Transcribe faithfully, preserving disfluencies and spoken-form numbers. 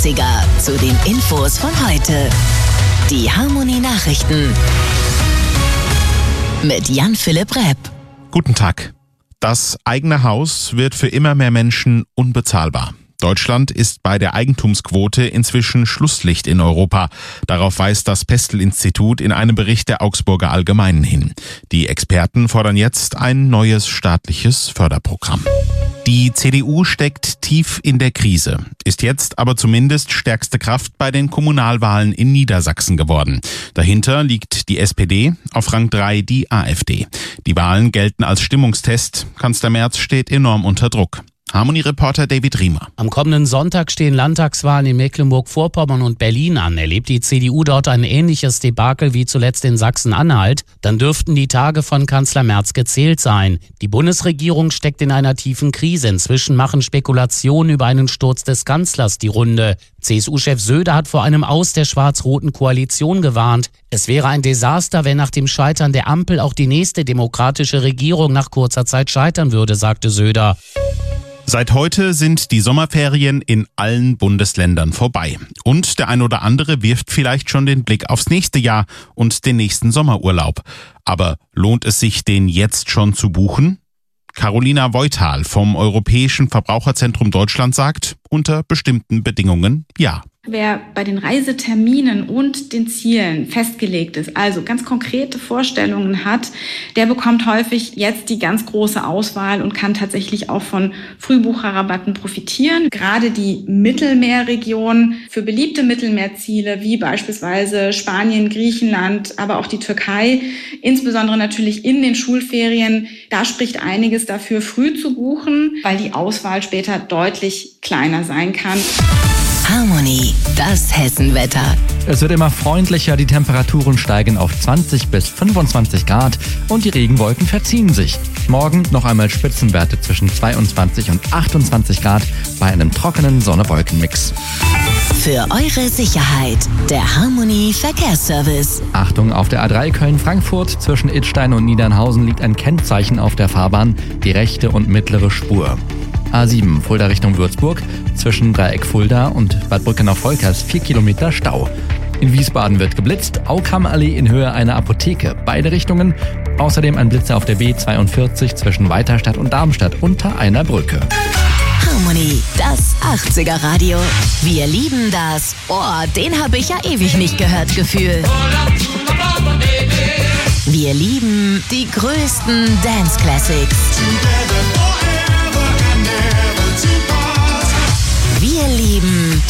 achtziger zu den Infos von heute. Die Harmonie-Nachrichten mit Jan-Philipp Repp. Guten Tag. Das eigene Haus wird für immer mehr Menschen unbezahlbar. Deutschland ist bei der Eigentumsquote inzwischen Schlusslicht in Europa. Darauf weist das Pestel-Institut in einem Bericht der Augsburger Allgemeinen hin. Die Experten fordern jetzt ein neues staatliches Förderprogramm. Die C D U steckt tief in der Krise, ist jetzt aber zumindest stärkste Kraft bei den Kommunalwahlen in Niedersachsen geworden. Dahinter liegt die S P D, auf Rang drei die AfD. Die Wahlen gelten als Stimmungstest. Kanzler Merz steht enorm unter Druck. Harmonie-Reporter David Riemer. Am kommenden Sonntag stehen Landtagswahlen in Mecklenburg-Vorpommern und Berlin an. Erlebt die C D U dort ein ähnliches Debakel wie zuletzt in Sachsen-Anhalt, dann dürften die Tage von Kanzler Merz gezählt sein. Die Bundesregierung steckt in einer tiefen Krise. Inzwischen machen Spekulationen über einen Sturz des Kanzlers die Runde. C S U-Chef Söder hat vor einem Aus der schwarz-roten Koalition gewarnt. Es wäre ein Desaster, wenn nach dem Scheitern der Ampel auch die nächste demokratische Regierung nach kurzer Zeit scheitern würde, sagte Söder. Seit heute sind die Sommerferien in allen Bundesländern vorbei. Und der ein oder andere wirft vielleicht schon den Blick aufs nächste Jahr und den nächsten Sommerurlaub. Aber lohnt es sich, den jetzt schon zu buchen? Carolina Voithal vom Europäischen Verbraucherzentrum Deutschland sagt, unter bestimmten Bedingungen ja. Wer bei den Reiseterminen und den Zielen festgelegt ist, also ganz konkrete Vorstellungen hat, der bekommt häufig jetzt die ganz große Auswahl und kann tatsächlich auch von Frühbucherrabatten profitieren. Gerade die Mittelmeerregion für beliebte Mittelmeerziele wie beispielsweise Spanien, Griechenland, aber auch die Türkei, insbesondere natürlich in den Schulferien, da spricht einiges dafür, früh zu buchen, weil die Auswahl später deutlich kleiner sein kann. Harmonie, das Hessenwetter. Es wird immer freundlicher, die Temperaturen steigen auf zwanzig bis fünfundzwanzig Grad und die Regenwolken verziehen sich. Morgen noch einmal Spitzenwerte zwischen zweiundzwanzig und achtundzwanzig Grad bei einem trockenen Sonne-Wolken-Mix. Für eure Sicherheit, der Harmonie Verkehrsservice. Achtung, auf der A drei Köln-Frankfurt zwischen Idstein und Niedernhausen liegt ein Kennzeichen auf der Fahrbahn, die rechte und mittlere Spur. A sieben Fulda Richtung Würzburg, zwischen Dreieck Fulda und Bad Brückenau-Volkers vier Kilometer Stau. In Wiesbaden wird geblitzt, Aukammallee in Höhe einer Apotheke, beide Richtungen. Außerdem ein Blitzer auf der B zweiundvierzig zwischen Weiterstadt und Darmstadt unter einer Brücke. Harmonie, das achtziger Radio. Wir lieben das. Oh, den habe ich ja ewig nicht gehört, Gefühl. Wir lieben die größten Dance Classics. Wir lieben